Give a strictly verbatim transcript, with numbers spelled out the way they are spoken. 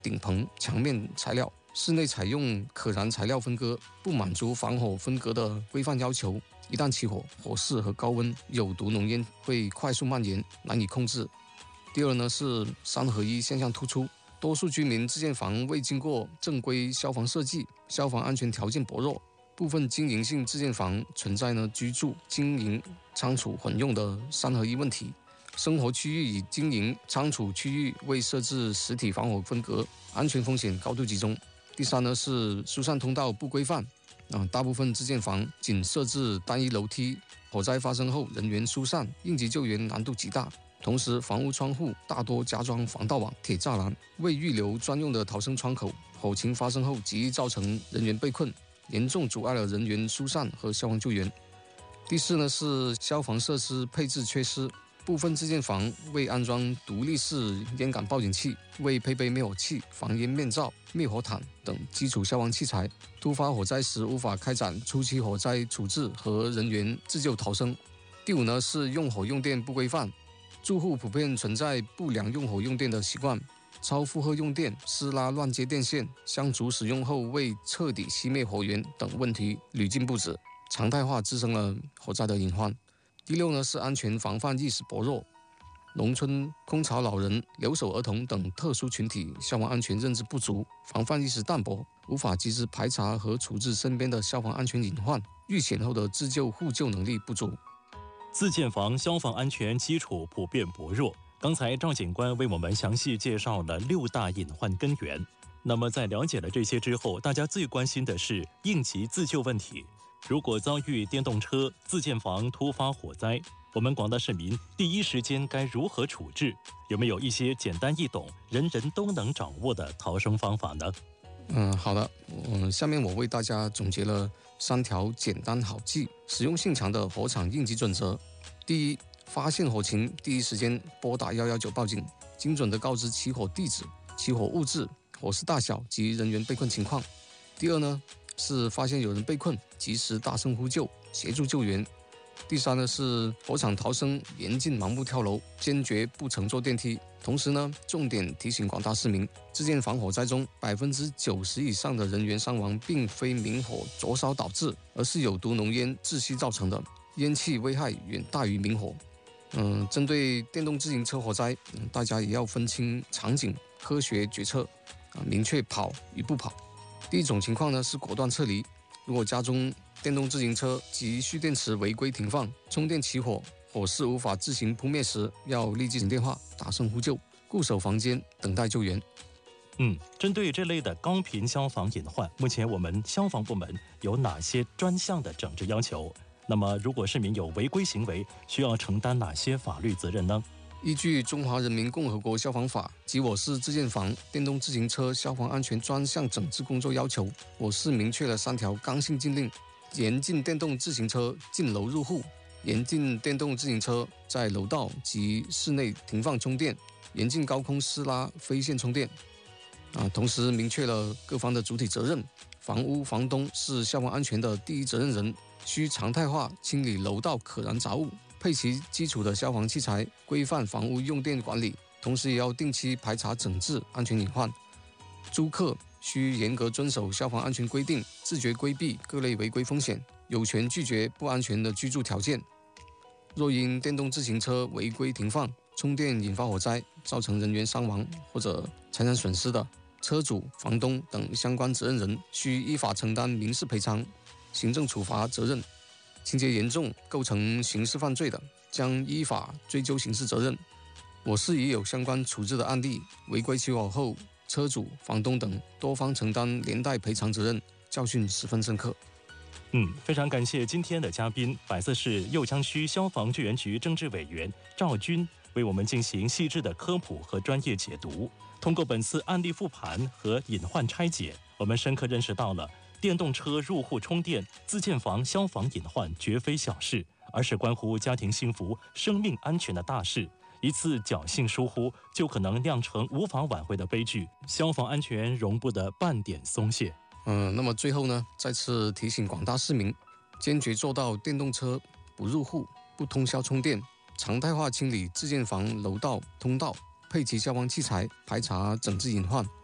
顶棚、墙面材料。室内采用可燃材料分割，不满足防火分隔的规范要求，一旦起火，火势和高温有毒浓烟会快速蔓延，难以控制。第二呢是三合一现象突出，多数居民自建房未经过正规消防设计，消防安全条件薄弱，部分经营性自建房存在呢居住、经营、仓储混用的三合一问题。生活区域与经营仓储区域未设置实体防火分隔，安全风险高度集中。第三呢是疏散通道不规范，啊，大部分自建房仅设置单一楼梯，火灾发生后人员疏散、应急救援难度极大。同时，房屋窗户大多加装防盗网、铁栅栏，未预留专用的逃生窗口，火情发生后极易造成人员被困，严重阻碍了人员疏散和消防救援。第四呢是消防设施配置缺失。部分自建房未安装独立式烟感报警器，未配备灭火器、防烟面罩、灭火毯等基础消防器材，突发火灾时无法开展初期火灾处置和人员自救逃生。第五呢是用火用电不规范，住户普遍存在不良用火用电的习惯，超负荷用电、私拉乱接电线、香烛使用后未彻底熄灭火源等问题屡禁不止，常态化滋生了火灾的隐患。第六呢是安全防范意识薄弱，农村空巢老人、留守儿童等特殊群体消防安全认知不足，防范意识淡薄，无法及时排查和处置身边的消防安全隐患，遇险后的自救互救能力不足。 自建房消防安全基础普遍薄弱。刚才赵警官为我们详细介绍了六大隐患根源。那么在了解了这些之后，大家最关心的是应急自救问题。如果遭遇电动车、自建房突发火灾，我们广大市民第一时间该如何处置？有没有一些简单易懂、人人都能掌握的逃生方法呢？ 嗯，好的，嗯，下面我为大家总结了三条简单好记、实用性强的火场应急准则。第一，发现火情，第一时间拨打一一九报警，精准地告知起火地址、起火物质、火势大小及人员被困情况。第二呢，是发现有人被困，及时大声呼救，协助救援。第三呢是火场逃生，严禁盲目跳楼，坚决不乘坐电梯。同时呢，重点提醒广大市民，自建房火灾中百分之九十以上的人员伤亡，并非明火灼烧导致，而是有毒浓烟窒息造成的，烟气危害远大于明火。嗯，针对电动自行车火灾，嗯，大家也要分清场景，科学决策，啊，明确跑与不跑。第一种情况呢是果断撤离，如果家中电动自行车及蓄电池违规停放，充电起火，火势无法自行扑灭时，要立即打电话，大声呼救，固守房间，等待救援。 嗯，针对这类的高频消防隐患，目前我们消防部门有哪些专项的整治要求？那么，如果市民有违规行为，需要承担哪些法律责任呢？ 依据《中华人民共和国消防法》及我市自建房电动自行车消防安全专项整治工作要求，我市明确了三条刚性禁令：严禁电动自行车进楼入户，严禁电动自行车在楼道及室内停放充电，严禁高空私拉非线充电。啊，同时明确了各方的主体责任，房屋房东是消防安全的第一责任人，需常态化清理楼道可燃杂物，配齐基础的消防器材，规范房屋用电管理，同时也要定期排查整治安全隐患。租客需严格遵守消防安全规定，自觉规避各类违规风险，有权拒绝不安全的居住条件。若因电动自行车违规停放、充电引发火灾，造成人员伤亡或者财产损失的，车主、房东等相关责任人需依法承担民事赔偿、行政处罚责任。情节严重构成刑事犯罪的，将依法追究刑事责任。我市已有相关处置的案例，违规起火后，车主、房东等多方承担连带赔偿责任，教训十分深刻。 嗯，非常感谢今天的嘉宾，百色市右江区消防救援局政治委员赵军为我们进行细致的科普和专业解读。通过本次案例复盘和隐患拆解，我们深刻认识到了电动车入户充电、自建房消防隐患绝非小事，而是关乎家庭幸福、生命安全的大事。一次侥幸疏忽，就可能酿成无法挽回的悲剧。消防安全容不得半点松懈。 嗯，那么最后呢，再次提醒广大市民，坚决做到电动车不入户、不通宵充电，常态化清理自建房楼道通道，配齐消防器材，排查整治隐患，